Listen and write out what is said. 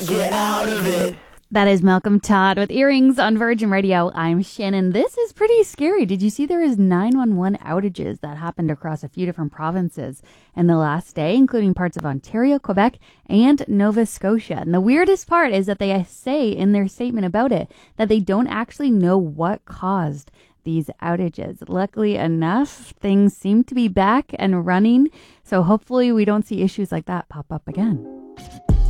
can't get out of it. That is Malcolm Todd with Earrings on Virgin Radio. I'm Shannon. This is pretty scary. Did you see there is 911 outages that happened across a few different provinces in the last day, including parts of Ontario, Quebec, and Nova Scotia? And the weirdest part is that they say in their statement about it that they don't actually know what caused these outages. Luckily enough, things seem to be back and running. So hopefully we don't see issues like that pop up again.